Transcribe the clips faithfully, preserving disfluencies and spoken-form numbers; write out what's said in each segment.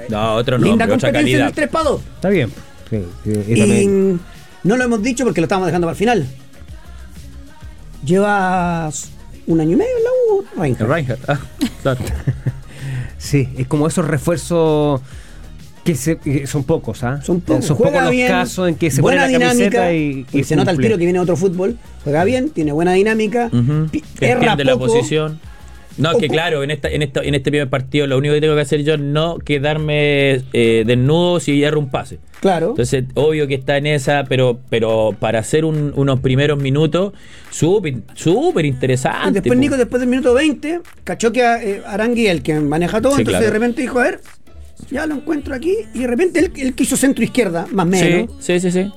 No, otro no, linda otra competencia en calidad. el tres para dos. Está bien. Sí, sí, y Y también- no lo hemos dicho porque lo estamos dejando para el final. Llevas un año y medio en la U, Reinhardt. Reinhardt, ah, claro. sí, es como esos refuerzos que, se, que son pocos, ¿ah? Son pocos. Son Juega pocos los bien, casos en que se pone buena la camiseta dinámica, y, y y se nota el cumple. tiro que viene de otro fútbol. Juega bien, tiene buena dinámica, Ujú. pi- erra Entiende la poco. posición. No, que Ocu- claro, en esta, en esta, en este primer partido lo único que tengo que hacer yo es no quedarme eh, desnudo si erro un pase. Claro. Entonces, obvio que está en esa, pero, pero para hacer un- unos primeros minutos, súper, súper Y interesante. después po. Nico, después del minuto veinte, cachó que eh, Arangui, el que maneja todo, Sí, entonces claro. de repente dijo, a ver, ya lo encuentro aquí, y de repente él, él quiso centro izquierda, más o menos. Sí, sí, sí, sí.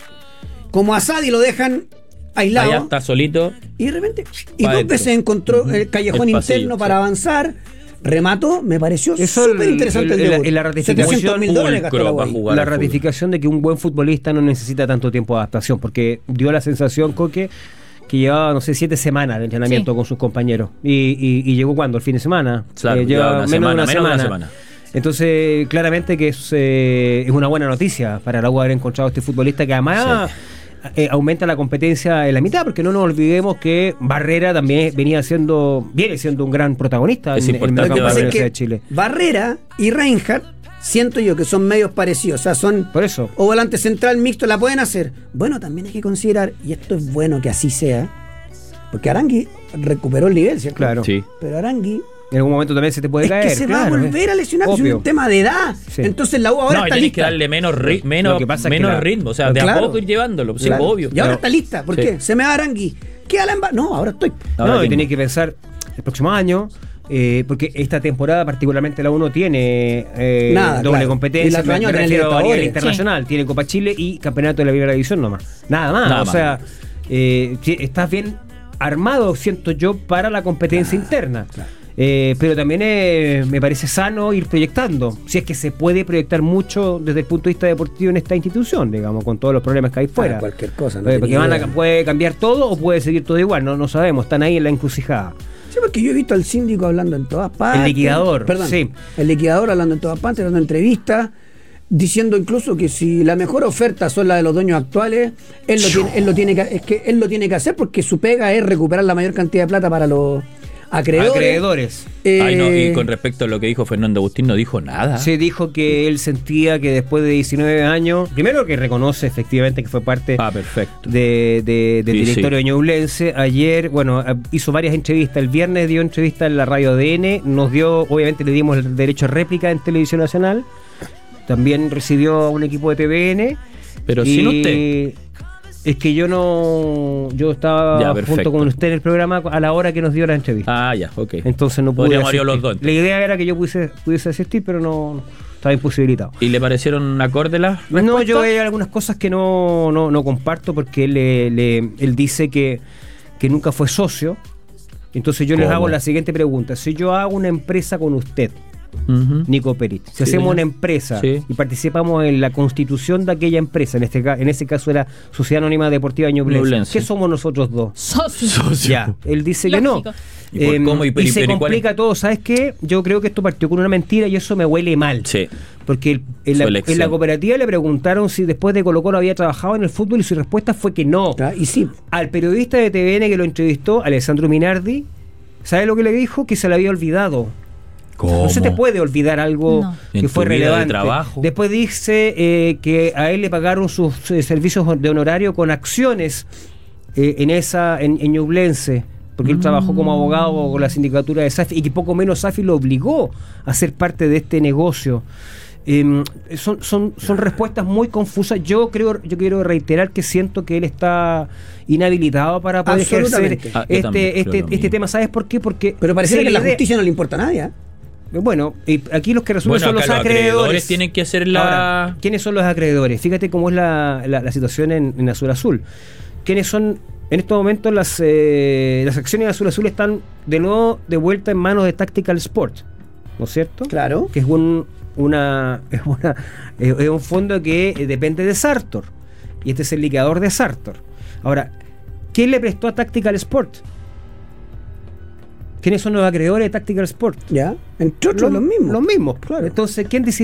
Como a Sadi lo dejan aislado, Allá está solito. y de repente, y Pa' dos dentro. veces encontró Ujú. el callejón El pasillo, interno sí. para avanzar, remató, me pareció Eso súper interesante el, el- el- debut. el- la ratificación setecientos mil dólares gastó la pulcro U para ahí. jugar la al fútbol. ratificación de que un buen futbolista no necesita tanto tiempo de adaptación, porque dio la sensación, Coque, que llevaba, no sé, siete semanas de entrenamiento Sí. con sus compañeros. Y, y, y llegó cuando, el fin de semana. Claro, Eh, lleva lleva una menos semana, de una menos de una semana. semana. Entonces, claramente que es, eh, es una buena noticia para la U haber encontrado a este futbolista que además eh, aumenta la competencia en la mitad, porque no nos olvidemos que Barrera también venía siendo, viene siendo un gran protagonista Es en, en el importante medio Lo que campo de la pasa es Universidad que de Chile. Barrera y Reinhardt siento yo que son medios parecidos, o sea, son Por eso. o volante central mixto, la pueden hacer. Bueno, también hay que considerar, y esto es bueno que así sea, porque Arangui recuperó el nivel, ¿cierto? Claro. Sí. Pero Arangui En algún momento también se te puede es caer. que se claro, va a volver eh. a lesionar, es Obvio. un tema de edad. Sí. Entonces la U ahora No, y está tenés que lista. darle menos, ri- Lo menos, que pasa es que menos la- ritmo, o sea, de Claro. a poco ir llevándolo, sí, Claro. obvio. Y ahora Pero- está lista. ¿Por Sí. qué? Se me va Arangui. ¿Qué Alan va? No, ahora estoy. Ahora No, y mismo. tenés que pensar el próximo año, eh, porque esta temporada particularmente la U no tiene eh, Nada, doble claro. competencia, Y el otro me- año me tiene refiero a nivel Libertadores. internacional, tiene Copa Chile y Campeonato de la Primera División nomás. Nada más, Nada o más. sea, eh, si- estás bien armado, siento yo, para la competencia interna. Eh, pero también eh, me parece sano ir proyectando, si es que se puede proyectar mucho desde el punto de vista deportivo en esta institución, digamos, con todos los problemas que hay fuera. Ah, cualquier cosa. no Eh, tenía porque van a, idea. puede cambiar todo o puede seguir todo igual, no, no sabemos, están ahí en la encrucijada. Sí, porque yo he visto al síndico hablando en todas partes. El liquidador, Perdón. sí. El liquidador hablando en todas partes, dando entrevistas, diciendo incluso que si la mejor oferta son las de los dueños actuales, él lo tiene, él lo tiene que, es que él lo tiene que hacer porque su pega es recuperar la mayor cantidad de plata para los acreedores. Acreedores. Eh, Ay, no, y con respecto a lo que dijo Fernando Agustín, no dijo nada. Se dijo que él sentía que después de diecinueve años, primero que reconoce efectivamente que fue parte Ah, perfecto. de, de- del Sí, directorio sí. de Ñublense. Ayer, bueno, a- hizo varias entrevistas. El viernes dio entrevista en la radio A D N. Nos dio, obviamente le dimos el derecho a réplica en Televisión Nacional. También recibió a un equipo de T V N. Pero Y sin usted. Es que yo no. Yo estaba Ya, junto perfecto. con usted en el programa a la hora que nos dio la entrevista. Ah, ya, ok. Entonces no pude Podríamos haber ido asistir. los dos. La idea era que yo pudiese, pudiese asistir, pero no estaba imposibilitado. ¿Y le parecieron acorde las No, respuestas? yo hay algunas cosas que no, no, no comparto porque él, le- le- él dice que, que nunca fue socio. Entonces yo les ¿Cómo? hago la siguiente pregunta. Si yo hago una empresa con usted, Ujú. Nico Perit, si Sí, hacemos señor. una empresa Sí. y participamos en la constitución de aquella empresa, en este ca- en ese caso era Sociedad Anónima Deportiva Ñublense, Ñublense. ¿qué somos nosotros dos? Socio. Ya, él dice que no. Lógico. ¿Y por Em, cómo? ¿Y y, pero- se pero ¿y cuál es? complica todo, ¿sabes qué? Yo creo que esto partió con una mentira y eso me huele mal. Sí. Porque el- en, Su la, elección. en la cooperativa le preguntaron si después de Colo Colo había trabajado en el fútbol y su respuesta fue que no. Ah, y sí, Al periodista de T V N que lo entrevistó, Alessandro Minardi, ¿sabe lo que le dijo? Que se le había olvidado. ¿Cómo? No se te puede olvidar algo No. que En fue tu vida de relevante. trabajo. Después dice eh, que a él le pagaron sus eh, servicios de honorario con acciones eh, en esa en, en Ñublense, porque él trabajó como abogado con la sindicatura de SAFI y que poco menos SAFI lo obligó a ser parte de este negocio. Eh, son, son, son respuestas muy confusas. Yo creo, yo quiero reiterar que siento que él está inhabilitado para poder ejercer Absolutamente. Ah, yo también este, creo este, lo este mismo. tema. ¿Sabes por qué? Porque pero pareciera se que le la dé- justicia no le importa a nadie. ¿eh? Bueno, y aquí los que resuelven Bueno, son acá los los acreedores. acreedores tienen que hacer la... Ahora, ¿quiénes son los acreedores? Fíjate cómo es la, la- la situación en, en Azul Azul. ¿Quiénes son? En estos momentos las, eh, las acciones de Azul Azul están de nuevo de vuelta en manos de Tactical Sport, ¿no es cierto? Claro. Que es un, una, es, una, es es un fondo que eh, depende de Sartor. Y este es el liquidador de Sartor. Ahora, ¿quién le prestó a Tactical Sport? ¿Quiénes son los acreedores de Tactical Sport? Ya, entre otros los mismos. Los mismos. Claro. Entonces, ¿quién decidió?